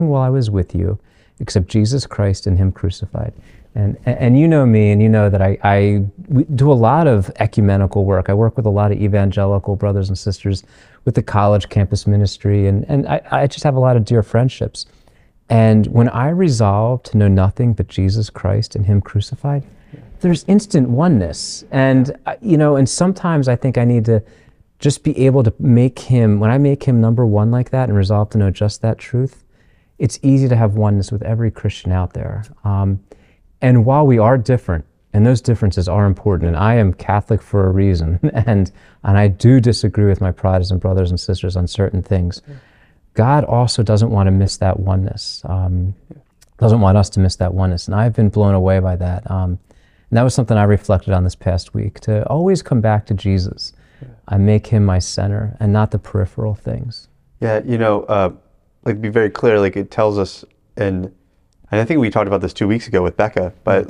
while I was with you, except Jesus Christ and him crucified. And you know me, and you know that we do a lot of ecumenical work. I work with a lot of evangelical brothers and sisters with the college campus ministry, and I just have a lot of dear friendships. And when I resolve to know nothing but Jesus Christ and him crucified, there's instant oneness. And, and sometimes I think I need to just be able to make him, when I make him number one like that and resolve to know just that truth, it's easy to have oneness with every Christian out there. And while we are different, and those differences are important, and I am Catholic for a reason, and I do disagree with my Protestant brothers and sisters on certain things, God also doesn't want to miss that oneness, doesn't want us to miss that oneness. And I've been blown away by that. And that was something I reflected on this past week, to always come back to Jesus. I make him my center and not the peripheral things. Yeah, be very clear, it tells us, and I think we talked about this 2 weeks ago with Becca, but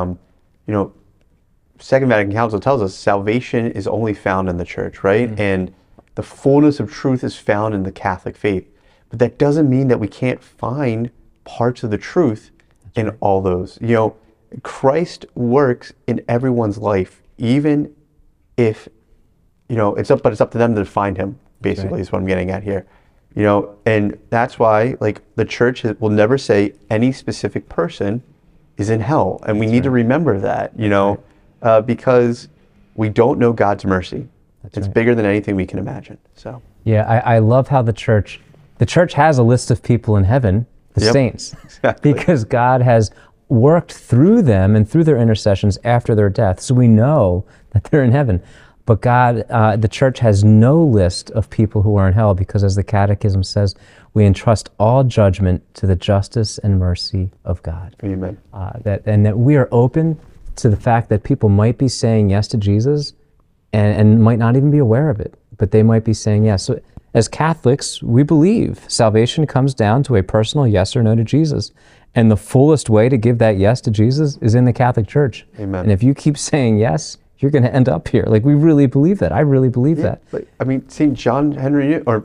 Second Vatican Council tells us salvation is only found in the church, right? Mm-hmm. And the fullness of truth is found in the Catholic faith. But that doesn't mean that we can't find parts of the truth in all those. Christ works in everyone's life, even if, it's up to them to find him, basically, is what I'm getting at here. And that's why, the church will never say any specific person is in hell. And we need to remember that, because we don't know God's mercy. It's bigger than anything we can imagine. So yeah, I love how the church has a list of people in heaven, the saints, exactly. Because God has worked through them and through their intercessions after their death. So we know that they're in heaven. But God, the church has no list of people who are in hell, because as the Catechism says, we entrust all judgment to the justice and mercy of God. Amen. That we are open to the fact that people might be saying yes to Jesus and might not even be aware of it, but they might be saying yes. So as Catholics, we believe salvation comes down to a personal yes or no to Jesus. And the fullest way to give that yes to Jesus is in the Catholic Church. Amen. And if you keep saying yes, you're going to end up here. We really believe that. I really believe that. St. John Henry, or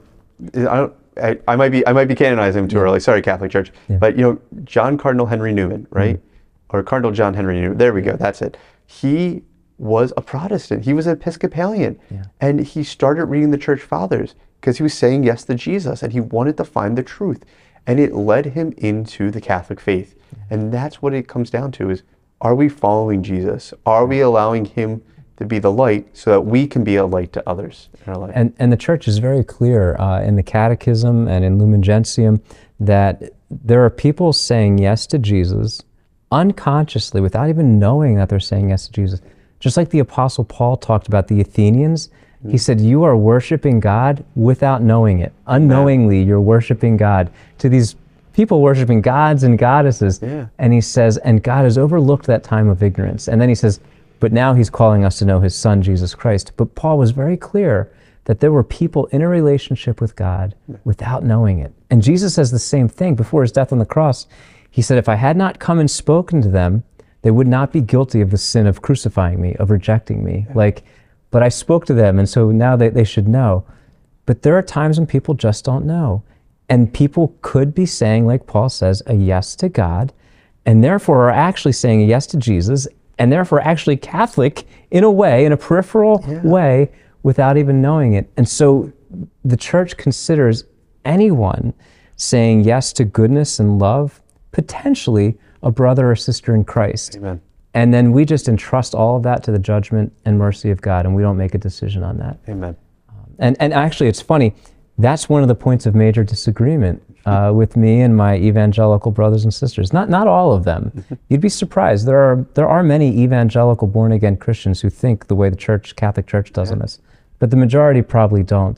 I might be canonizing him too early. Sorry, Catholic Church. Yeah. But John Cardinal Henry Newman, right? Mm-hmm. Or Cardinal John Henry Newman. There we go. That's it. He was a Protestant. He was an Episcopalian, and he started reading the Church Fathers because he was saying yes to Jesus, and he wanted to find the truth, and it led him into the Catholic faith. And that's what it comes down to: is, are we following Jesus? Are we allowing him to be the light so that we can be a light to others in our life? And the church is very clear in the Catechism and in Lumen Gentium that there are people saying yes to Jesus unconsciously, without even knowing that they're saying yes to Jesus. Just like the Apostle Paul talked about the Athenians, he said, you are worshiping God without knowing it. Unknowingly, you're worshiping God. To these people worshiping gods and goddesses. Yeah. And he says, and God has overlooked that time of ignorance. And then he says, but now he's calling us to know his son, Jesus Christ. But Paul was very clear that there were people in a relationship with God without knowing it. And Jesus says the same thing before his death on the cross. He said, if I had not come and spoken to them, they would not be guilty of the sin of crucifying me, of rejecting me. But I spoke to them, and so now they should know. But there are times when people just don't know. And people could be saying, like Paul says, a yes to God, and therefore are actually saying a yes to Jesus, and therefore actually Catholic in a way, in a peripheral way, without even knowing it. And so the church considers anyone saying yes to goodness and love potentially a brother or sister in Christ. Amen. And then we just entrust all of that to the judgment and mercy of God, and we don't make a decision on that. Amen. And actually, it's funny, that's one of the points of major disagreement with me and my evangelical brothers and sisters. Not all of them. You'd be surprised. There are many evangelical born-again Christians who think the way the Catholic Church does on this, but the majority probably don't.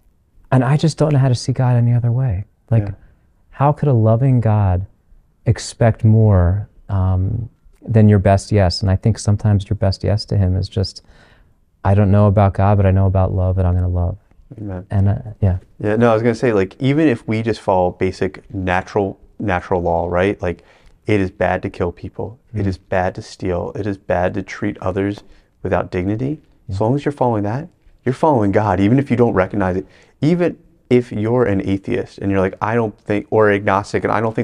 And I just don't know how to see God any other way. How could a loving God expect more than your best yes? And I think sometimes your best yes to him is just, I don't know about God, but I know about love, and I'm going to love. Amen. And Yeah, no, I was going to say, even if we just follow basic natural law, right? It is bad to kill people. Mm-hmm. It is bad to steal. It is bad to treat others without dignity. As long as you're following that, you're following God, even if you don't recognize it. Even if you're an atheist and you're like, I don't think, or agnostic, and I don't think